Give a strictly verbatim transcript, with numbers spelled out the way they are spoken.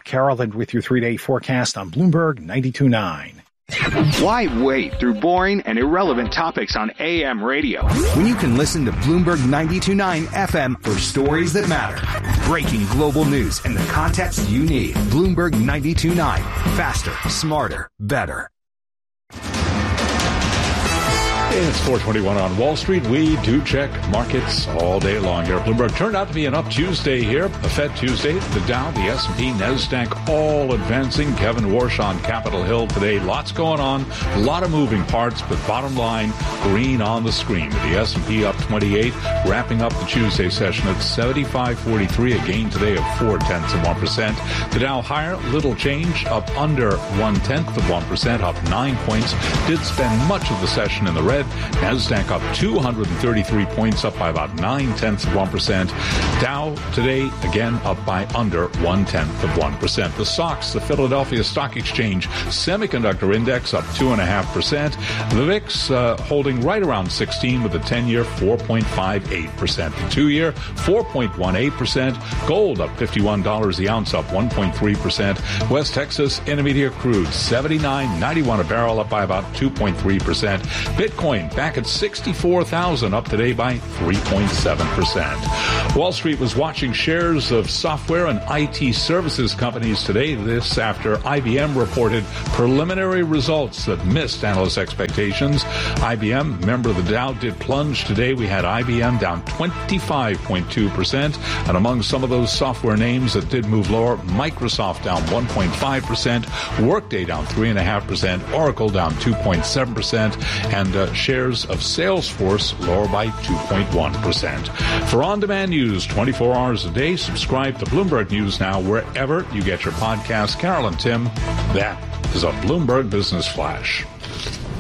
Carolyn with your three-day forecast on Bloomberg ninety-two point nine. Why wade through boring and irrelevant topics on A M radio when you can listen to Bloomberg ninety-two point nine F M for stories that matter? Breaking global news and the context you need. Bloomberg ninety-two point nine. Faster, smarter, better. It's four twenty-one on Wall Street. We do check markets all day long here. Bloomberg turned out to be an up Tuesday here, a Fed Tuesday. The Dow, the S and P, NASDAQ all advancing. Kevin Warsh on Capitol Hill today. Lots going on, a lot of moving parts, but bottom line, green on the screen. With the S and P up twenty-eight, wrapping up the Tuesday session at seventy-five forty-three, a gain today of four tenths of one percent. The Dow higher, little change, up under one tenth of one percent, up nine points. Did spend much of the session in the red. NASDAQ up two hundred thirty-three points, up by about nine tenths of one percent. Dow today, again, up by under one tenth of one percent. The S O X, the Philadelphia Stock Exchange Semiconductor Index, up two point five percent. The V I X uh, holding right around sixteen with the ten-year four point five eight percent. The two-year four point one eight percent. Gold up fifty-one dollars the ounce, up one point three percent. West Texas Intermediate Crude seventy-nine ninety-one a barrel, up by about two point three percent. Bitcoin back at sixty-four thousand, up today by three point seven percent. Wall Street was watching shares of software and I T services companies today. This after I B M reported preliminary results that missed analyst expectations. I B M, member of the Dow, did plunge today. We had I B M down twenty-five point two percent. And among some of those software names that did move lower, Microsoft down one point five percent, Workday down three point five percent, Oracle down two point seven percent, and uh, shares of Salesforce lower by two point one percent. For on-demand news twenty-four hours a day, subscribe to Bloomberg News Now wherever you get your podcasts. Carol and Tim, that is a Bloomberg Business Flash.